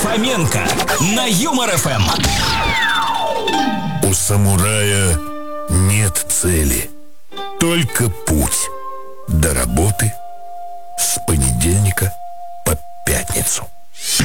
Фоменко на Юмор ФМ. У самурая нет цели, только путь до работы с понедельника по пятницу.